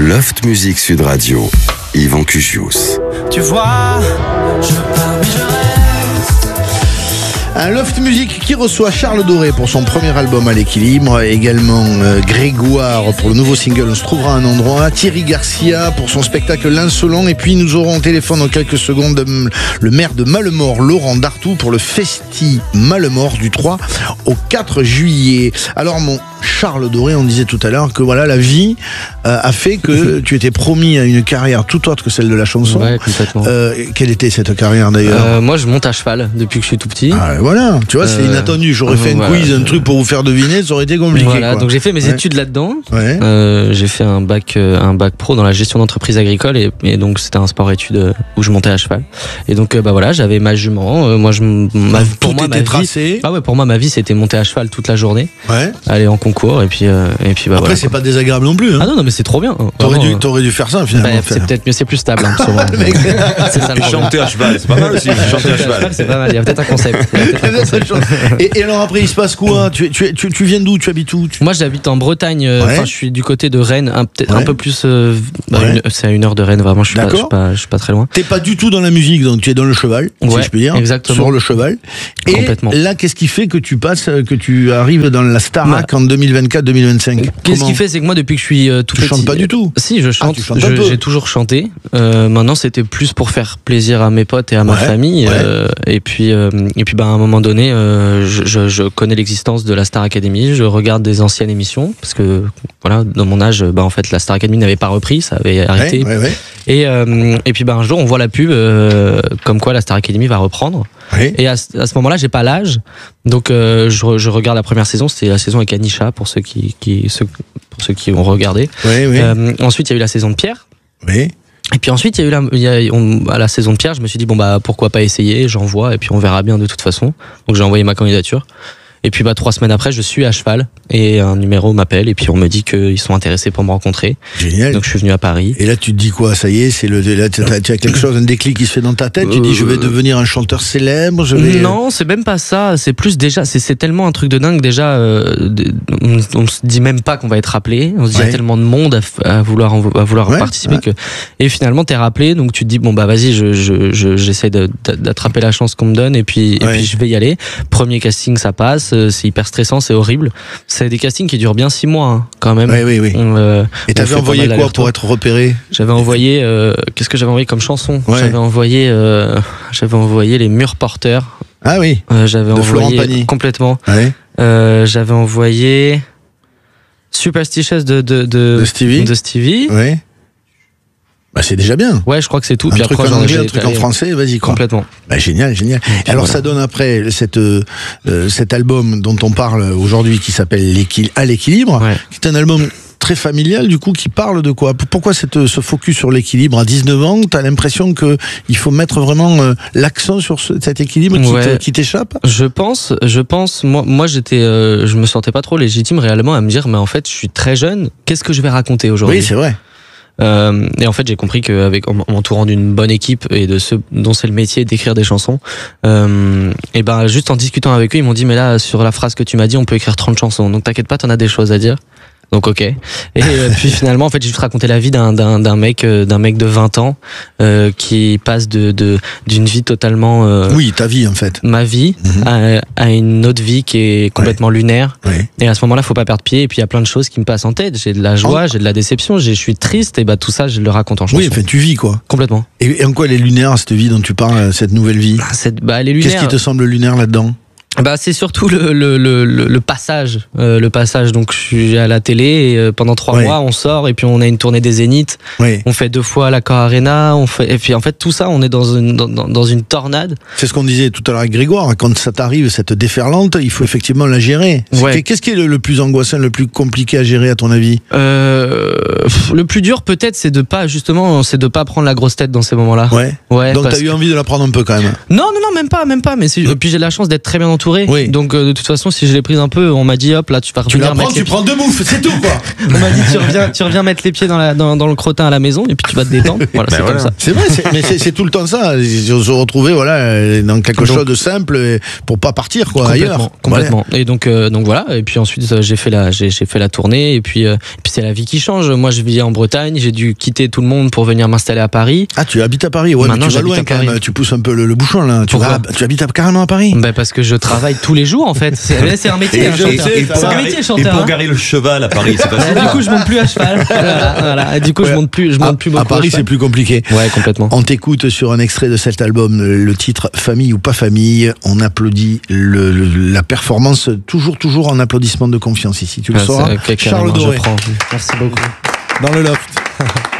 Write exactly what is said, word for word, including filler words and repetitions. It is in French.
Loft Music Sud Radio, Yvan Cugius. Tu vois, je pars mais je reste. Un Loft Music qui reçoit Charles Doré pour son premier album À l'équilibre, également euh, Grégoire pour le nouveau single On se trouvera un endroit, Thierry Garcia pour son spectacle L'Insolent, et puis nous aurons au téléphone dans quelques secondes euh, le maire de Malemort, Laurent Dartout, pour le Festi Malemort du trois au quatre juillet. Alors mon Charles Doré, on disait tout à l'heure que voilà, la vie euh, a fait que tu étais promis à une carrière tout autre que celle de la chanson. Ouais, complètement. Euh, quelle était cette carrière d'ailleurs? euh, Moi, je monte à cheval depuis que je suis tout petit. Ah, voilà, tu vois, c'est Euh, inattendu. J'aurais fait une voilà. quiz, un truc pour vous faire deviner, ça aurait été compliqué. Voilà, quoi. donc j'ai fait mes Ouais. études là-dedans. Ouais. Euh, j'ai fait un bac, euh, un bac pro dans la gestion d'entreprise agricole et, et donc c'était un sport-études euh, où je montais à cheval. Et donc euh, bah voilà, j'avais ma jument. Euh, moi, je, ma, pour Tout moi, était ma vie, tracé. ah ouais, pour moi, ma vie, c'était monter à cheval toute la journée, Ouais. aller en concours et puis euh, et puis bah Après, voilà, c'est quoi. pas désagréable non plus. Hein. Ah non non, mais c'est trop bien. T'aurais Vraiment, dû, t'aurais dû faire ça finalement. bah, faire. c'est peut-être mieux, c'est plus stable. Hein, souvent. C'est ça le Et problème. chanter à cheval, c'est pas mal aussi, chanter à cheval. C'est pas mal. Il y a peut-être un concept. Il y a peut-être un concept. et, et alors après, il se passe quoi? tu, tu, tu, tu viens d'où? Tu habites où? tu... Moi, j'habite en Bretagne. euh, Ouais. Enfin, je suis du côté de Rennes, un, peut-être Ouais. un peu plus. euh, bah, Ouais. une- c'est à une heure de Rennes, vraiment. Je suis pas, je D'accord. suis pas, je suis pas très loin. T'es pas du tout dans la musique, donc tu es dans le cheval, si Ouais, je peux dire. exactement. Sur le cheval. Et Complètement. là, qu'est-ce qui fait que tu passes, que tu arrives dans la Starac en deux mille vingt-quatre deux mille vingt-cinq? Qu'est-ce Comment qui fait, c'est que moi, depuis que je suis euh, tout Tu petit, chantes pas du tout? Si, je chante. tu chantes Je- un peu. J'ai toujours chanté. Euh, maintenant, c'était plus pour faire plaisir à mes potes et à ma Ouais, famille. ouais. Euh, et puis, euh, et puis, bah, à un moment donné, euh, je, je, je connais l'existence de la Star Academy. Je regarde des anciennes émissions parce que, voilà, dans mon âge, bah, en fait, la Star Academy n'avait pas repris, ça avait arrêté. Ouais, ouais, ouais. Et, euh, et puis, bah, un jour, on voit la pub euh, comme quoi la Star Academy va reprendre. Ouais. Et à, ce- à ce moment-là, j'ai pas l'âge, donc euh, je, re- je regarde la première saison. C'était la saison avec Anisha pour ceux qui, qui ceux, pour ceux qui ont regardé. Ouais, ouais. Euh, ensuite, il y a eu la saison de Pierre. Ouais. Et puis ensuite, il y a eu la, il y a, on- à la saison de Pierre, je me suis dit bon bah pourquoi pas essayer, j'envoie et puis on verra bien de toute façon. Donc j'ai envoyé ma candidature. Et puis bah trois semaines après, je suis à cheval et un numéro m'appelle et puis on me dit qu'ils sont intéressés pour me rencontrer. Génial. Donc je suis venu à Paris. Et là, tu te dis quoi? Ça y est, c'est le, là, tu as, tu as quelque chose, un déclic qui se fait dans ta tête. Tu dis, je vais devenir un chanteur célèbre. Je vais... Non, c'est même pas ça. C'est plus déjà, c'est, c'est tellement un truc de dingue déjà. Euh, de- on, on se dit même pas qu'on va être rappelé. On se dit il y Ouais. a tellement de monde à, f- à vouloir en- à vouloir Ouais, participer ouais. que. Et finalement t'es rappelé, donc tu te dis bon bah vas-y, je, je, je- j'essaie de, d'attraper la chance qu'on me donne et puis et Ouais. puis je vais y aller. Premier casting, ça passe. euh, C'est hyper stressant, c'est horrible. C'est des castings qui durent bien six mois hein, quand même. Oui, oui, oui. On, euh, Et on t'avais fait pas envoyé mal quoi pour d'allers-retours. être repéré? J'avais envoyé, euh, qu'est-ce que j'avais envoyé comme chanson? Ouais. J'avais envoyé, euh, j'avais envoyé les Murs Porteurs. Ah oui. Euh, j'avais De Florent envoyé Pagny. complètement. Ouais. Euh, j'avais envoyé Superstitious de de de, De Stevie. de Stevie. Ouais. Bah, c'est déjà bien. Ouais, je crois que c'est tout. Un Puis truc après, en j'en ai- anglais, un j'ai truc en étalé français, vas-y, quoi. complètement. Bah, génial, génial. Alors, voilà. ça donne après cette, euh, euh, cet album dont on parle aujourd'hui qui s'appelle L'équil- À l'équilibre, Ouais. qui est un album très familial, du coup, qui parle de quoi? Pourquoi cette, ce focus sur l'équilibre? À dix-neuf ans, t'as l'impression que il faut mettre vraiment euh, l'accent sur ce- cet équilibre qui Ouais. te- qui t'échappe? Je pense, je pense, moi, moi j'étais, euh, je me sentais pas trop légitime réellement à me dire, mais en fait, je suis très jeune. Qu'est-ce que je vais raconter aujourd'hui? Oui, c'est vrai. Euh, et en fait, j'ai compris qu'avec en m'entourant d'une bonne équipe et de ceux dont c'est le métier d'écrire des chansons, euh, et ben juste en discutant avec eux, ils m'ont dit mais là sur la phrase que tu m'as dit, on peut écrire trente chansons. Donc t'inquiète pas, t'en as des choses à dire. Donc ok. Et euh, puis finalement, en fait, j'ai juste raconté la vie d'un d'un d'un mec euh, d'un mec de vingt ans euh, qui passe de de d'une vie totalement euh, Oui, ta vie, en fait. ma vie Mhm. à, à une autre vie qui est complètement lunaire. Ouais. Et à ce moment-là, faut pas perdre pied. Et puis il y a plein de choses qui me passent en tête. J'ai de la joie, En- j'ai de la déception, j'ai- je suis triste. Et bah tout ça, je le raconte en chanson. Oui, enfin, tu vis, quoi. Complètement. Et, et en quoi elle est lunaire, cette vie dont tu parles, cette nouvelle vie? Ah, c'est- bah, elle est Qu'est-ce lunaire. qui te semble lunaire là-dedans? Bah, c'est surtout le, le, le, le le passage. Euh, le passage. Donc, je suis à la télé et euh, pendant trois Ouais. mois, on sort et puis on a une tournée des Zéniths. Oui. On fait deux fois l'Accor Arena. On fait, et puis en fait, tout ça, on est dans une, dans, dans dans une tornade. C'est ce qu'on disait tout à l'heure avec Grégoire, quand ça t'arrive, cette déferlante, il faut effectivement la gérer. C'est- Ouais. Qu'est-ce qui est le, le plus angoissant, le plus compliqué à gérer à ton avis? Euh, pff, le plus dur, peut-être, c'est de pas, justement, c'est de pas prendre la grosse tête dans ces moments-là. Ouais. Ouais. Donc parce t'as eu que- envie de la prendre un peu quand même. Non, non, non, même pas, même pas. Mais c'est- et puis j'ai la chance d'être très bien entouré. Oui. Donc euh, de toute façon, si je l'ai prise un peu, on m'a dit hop là, tu vas Tu revenir la prends, mettre les tu prends deux bouffes, c'est tout quoi. On m'a dit tu reviens, tu reviens mettre les pieds dans, la, dans, dans le crottin à la maison et puis tu vas te détendre. Voilà, Ben c'est voilà. comme ça. C'est vrai, c'est- mais c'est c'est tout le temps ça. Se retrouver voilà dans quelque Donc- chose de simple et pour pas partir quoi ailleurs. Complètement, complètement. Et donc, euh, donc voilà. Et puis ensuite, euh, j'ai fait la, j'ai, j'ai fait la tournée. Et puis, euh, et puis c'est la vie qui change. Moi, je vis en Bretagne, j'ai dû quitter tout le monde pour venir m'installer à Paris. Ah, tu habites à Paris, ouais, Maintenant, mais tu vas j'habite loin à quand Paris. même. Tu pousses un peu le, le bouchon là. Tu, Pourquoi vas, tu habites à- carrément à Paris. Bah parce que je travaille tous les jours en fait. C'est, c'est un métier. Et, un je chanteur. sais, C'est un garer- métier et chanteur. pour hein. garer le cheval à Paris, c'est facile. Ah, du coup, je monte plus à cheval. Voilà, voilà. Et du coup, je monte plus, je monte À, plus à beaucoup. Paris, à cheval. c'est plus compliqué. Ouais, complètement. On t'écoute sur un extrait de cet album, le titre Famille ou pas famille. On applaudit le, le- la performance, toujours, toujours en applaudissement de confiance ici. Tu le Ah, sauras. c'est- ok, Charles carrément, Doré, je prends. Merci beaucoup. dans le loft.